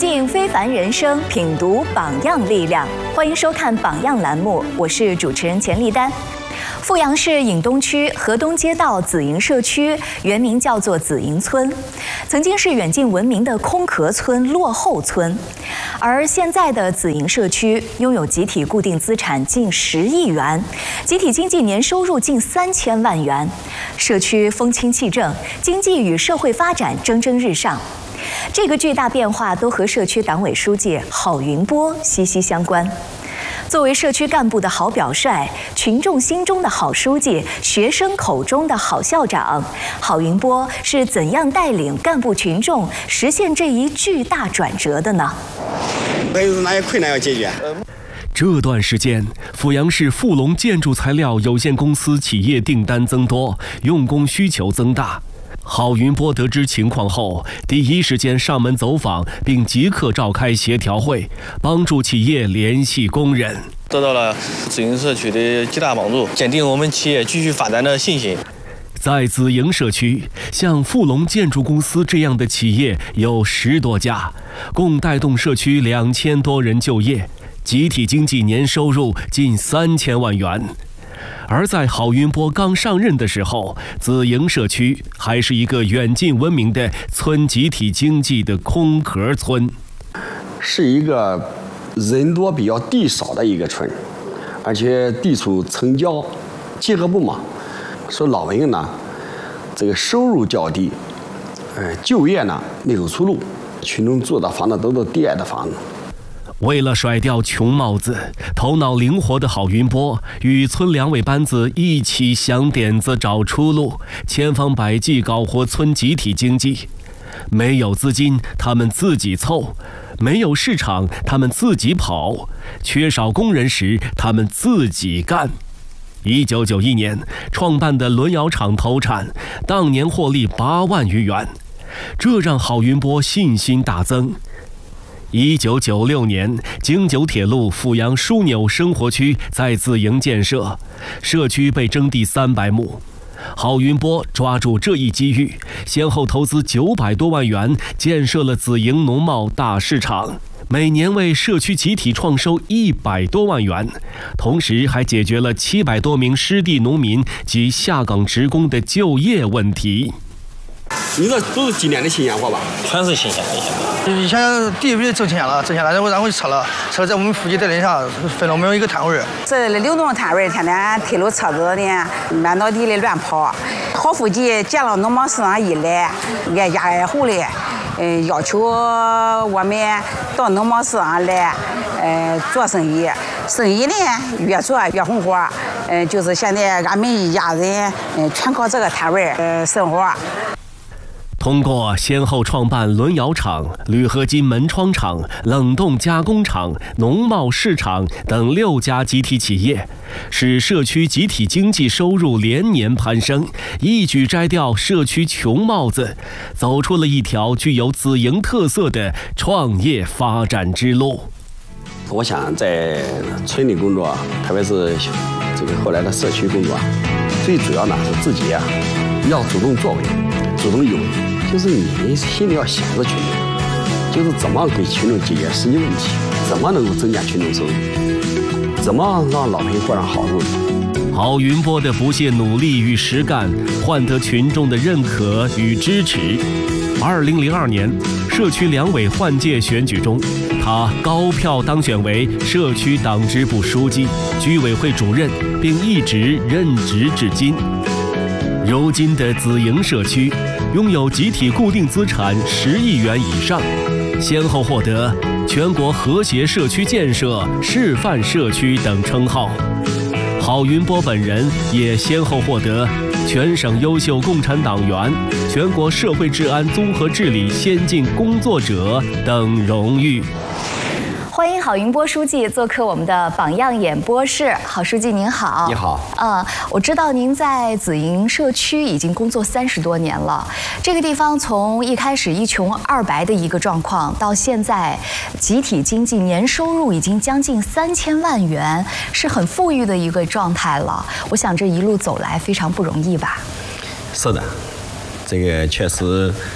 尽非凡人生，品读榜样力量。欢迎收看榜样栏目，我是主持人钱丽丹。阜阳市颍东区河东街道紫营社区，原名叫做紫营村，曾经是远近闻名的空壳村、落后村。而现在的紫营社区拥有集体固定资产近10亿元，集体经济年收入近3000万元，社区风清气正，经济与社会发展蒸蒸日上。这个巨大变化都和社区党委书记郝云波息息相关。作为社区干部的好表率，群众心中的好书记，学生口中的好校长，郝云波是怎样带领干部群众实现这一巨大转折的呢？ 还有哪些困难要解决？ 这段时间，阜阳市富龙建筑材料有限公司企业订单增多，用工需求增大。郝云波得知情况后，第一时间上门走访，并即刻召开协调会，帮助企业联系工人， 得到了紫营社区的极大帮助，坚定我们企业继续发展的信心。 在紫营社区，像富龙建筑公司这样的企业有10多家，共带动社区2000多人就业，集体经济年收入近3000万元。而在郝云波刚上任的时候，紫营社区还是一个远近闻名的村集体经济的空壳村， 是一个人多比较地少的一个村，而且地处城郊结合部嘛，说老百姓呢，这个收入较低，就业呢没有出路，群众住的房子都是低矮的房子。 为了甩掉穷帽子，头脑灵活的郝云波与村两委班子一起想点子找出路，千方百计搞活村集体经济。没有资金，他们自己凑；没有市场，他们自己跑；缺少工人时，他们自己干。1991年创办的轮窑厂投产，当年获利8万余元，这让郝云波信心大增。1996年，京九铁路阜阳枢纽生活区在紫营建设，社区被征地300亩。郝云波抓住这一机遇，先后投资900多万元，建设了紫营农贸大市场，每年为社区集体创收100多万元，同时还解决了700多名失地农民及下岗职工的就业问题。 你这都是今年的新鲜货吧？ 全是新鲜的。 以前地皮挣钱了，然后就撤了，在我们附近这里上分了我们一个摊位。 这流动摊位天天推着车子的满到地里乱跑。好书记见了农贸市场一来，挨家挨户的，要求我们到农贸市场来，做生意。生意呢越做越红火，就是现在俺们一家人全靠这个摊位生活。 通过先后创办轮窑厂、铝合金门窗厂、冷冻加工厂、农贸市场等6家集体企业，使社区集体经济收入连年攀升，一举摘掉社区穷帽子，走出了一条具有紫营特色的创业发展之路。 我想在村里工作，特别是这个后来的社区工作，最主要呢是自己要主动作为，主动有为。就是你心里要想着群众，就是怎么给群众解决实际问题，怎么能够增加群众收入，怎么让老百姓过上好日子。 郝云波的不懈努力与实干，换得群众的认可与支持。2002年，社区两委换届选举中，他高票当选为社区党支部书记、居委会主任，并一直任职至今。如今的紫营社区拥有集体固定资产10亿元以上，先后获得全国和谐社区建设示范社区等称号。郝云波本人也先后获得全省优秀共产党员、全国社会治安综合治理先进工作者等荣誉。 欢迎郝云波书记做客我们的榜样演播室。郝书记您好。 你好。 我知道您在紫营社区已经工作30多年了。这个地方从一开始一穷二白的一个状况，到现在集体经济年收入已经将近3000万元，是很富裕的一个状态了。我想这一路走来非常不容易吧？ 是的，这个确实。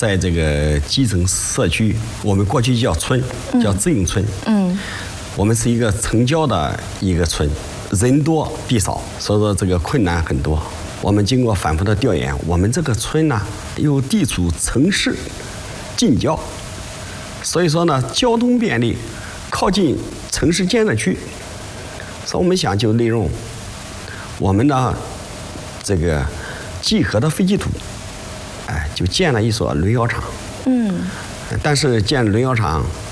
在这个基层社区，我们过去叫村，叫自营村。我们是一个城郊的一个村，人多地少，所以说这个困难很多。我们经过反复的调研，我们这个村呢又地处城市近郊，所以说呢交通便利，靠近城市建设区。所以我们想就利用我们的这个集合的废弃土，就建了一所轮窑厂。但是建轮窑厂